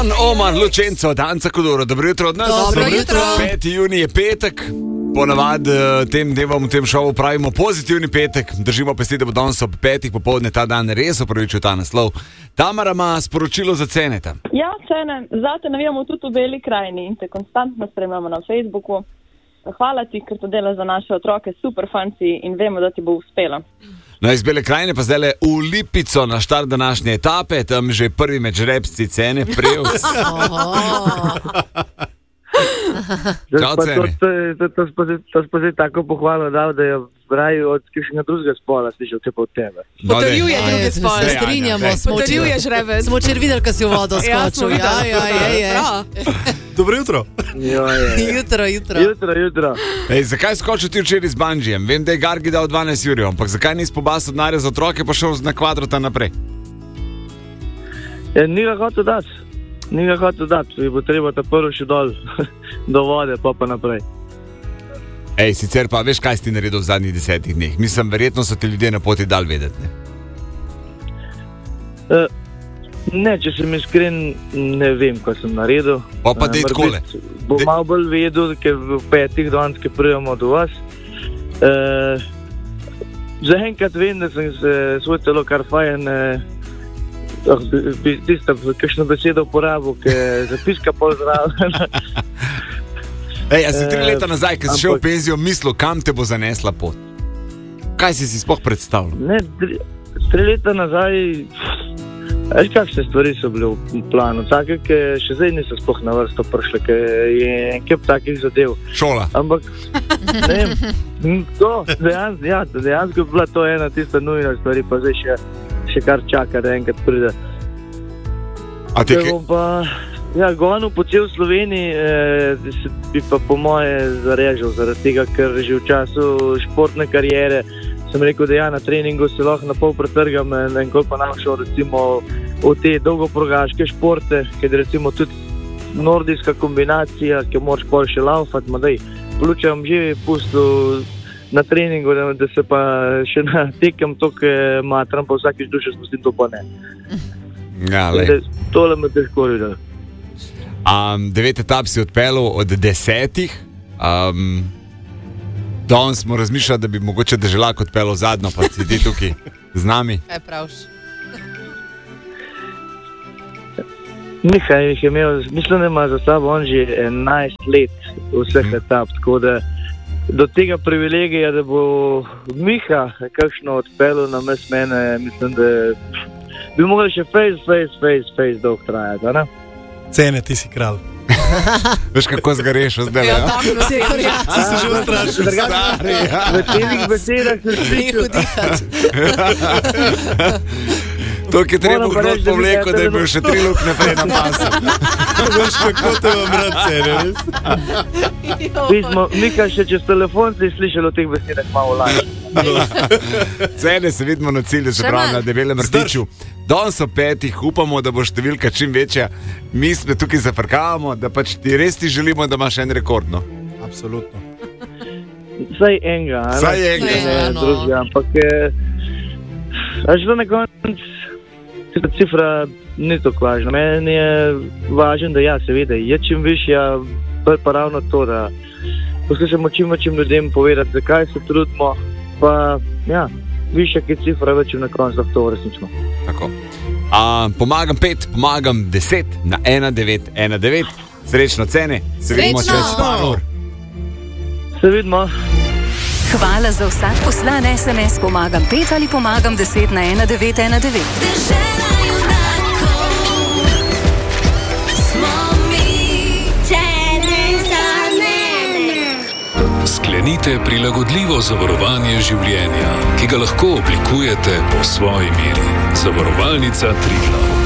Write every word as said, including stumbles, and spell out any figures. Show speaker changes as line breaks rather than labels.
Don Omar Lučenco, Danca Kodoro, dobro jutro od nas.
Dobro jutro.
peti junij je petek, ponavadi tem dnevom v tem šovu pravimo pozitivni petek, držimo pesti, da bo danes ob petih popoldne ta dan res upravičil ta naslov. Tamara ima sporočilo za Ceneta.
Ja, Cene, zate navijamo tudi v Beli krajini in te konstantno spremljamo na Facebooku. Hvala ti, ker to delaš za naše otroke, super fanci in vemo, da ti bo uspelo.
No, iz Bele krajine pa zdaj v Lipico na štart današnje etape, tam že prvi med žrebci Cene, Prevc. Čau, Cene.
To smo zdaj tako pohvalno dal, da je v raju od kakšnega drugega spola slišal vse po tebe.
Potrjuje druge spole.
Strinjamo, smo
Potrjuje žrebec.
Smo včeraj videli, ko si v vodo skočil. Ja, ja, ja, ja.
Dobro jutro.
Jutro, jutro.
Jutro, jutro.
Ej, zakaj skočil ti včeraj z banžijem? Vem, da je Gargi dal dvanajst jurjev, ampak zakaj nisi pobasal denarja za otroke pa šel na kvadrota naprej?
Ja, ni ga hotel dati. Ni ga hotel dati. Bo treba ta prvo še dol do vode, pa pa naprej.
Ej, sicer pa veš, kaj si ti naredil v zadnjih desetih dneh? Mislim, verjetno so ti ljudje na poti dal vedeti, ne?
Uh, ne, če sem iskren, ne vem, kaj sem naredil.
Pa pa dej takole.
Bo malo bolj vedel, ker v petih danes, ki prijemo do vas. Uh, Zaenkrat vem, da sem se svoj telo kar fajn uh, bi tista kakšno besedo uporabil, ki zapiska pol zraven.
Ej, a si tri leta nazaj, ki si šel v penzijo, mislil, kam te bo zanesla pot? Kaj si si sploh predstavljal?
Ne, tri, tri leta nazaj, veš, kakšne stvari so bile v planu, take, ki še zdaj niso sploh na vrsto prišle, ki je enkep takih zadev.
Šola.
Ampak, ne vem, to, dejansko, ja, dejansko je bila to ena tista nujna stvari, pa zdaj še, še kar čaka, da enkrat pride.
A te
bom pa, ja, gonil po cel Sloveniji, eh, bi pa po moje zarežal, zaradi tega, ker že v času športne karijere sem rekel, da ja, na treningu se lahko na pol pretrgam in koliko pa nam šel recimo v te dolgoprogaške športe, ker recimo tudi nordijska kombinacija, ki moraš pol še laufati, ma daj, plučam že pustil na treningu, da, da se pa še na tekem toliko matram, pa vsakič duše spustim, to pa ne.
Ja, lej.
Tole me težko videl.
Um, devet etap si odpeljal od desetih. Um, danes smo razmišljali, da bi mogoče Deželak odpeljal zadnjo, pa si ti tukaj z nami.
Kaj praviš?
Mihaj jih je imel, mislim, da ima za sabo on že enajst let vseh hmm. etap, tako da do tega privilegija, da bo Miha kakšno odpeljal na mes mene, mislim, da bi mogli še face, face, face, face dolg trajati, a ne?
Cene, ti si kralj.
Veš, kako zgareš zdaj, ja?
Ja, tako se je, ja.
Si se že ustrašil.
Stari, ja.
V telih besedah se slišil.
To, ki je treba hnot po mleku, da je bil še tri lukne prej na pasu.
Veš, kako te vam rad, Cene, res?
Pismo, Mika še čez telefon si slišal o teh besedah malo lažje.
Cene, se vidimo na cilju, se pravi na Debelem rtiču. Danes o petih upamo, da bo številka čim večja. Mi smo tukaj zafrkavamo, da pač ti res ti želimo, da imaš en rekord, no?
Absolutno.
Vsaj enega, ali?
Vsaj enega.
Ne,
no.
drugega, ampak a že to na konc ta cifra ni tako važna. Meni je važen, da ja, seveda, je čim višja, pa pa ravno to, da poskušamo čim večjim ljudem povedati, zakaj se trudimo, pa ja, višja ki cifra, več na koncu lahko to resnično.
Tako. A, pomagam pet, pomagam deset na ena devet ena devet. Srečno, Cene. Se vidimo
Srečno!
čez par ur.
Se vidimo.
Hvala za vsak poslan es em es pomagam pet ali pomagam deset na ena devet ena devet.
Dežela junakov smo mi, Cene za mene.
Sklenite prilagodljivo zavarovanje življenja, ki ga lahko oblikujete po svoji meri. Zavarovalnica Triglav.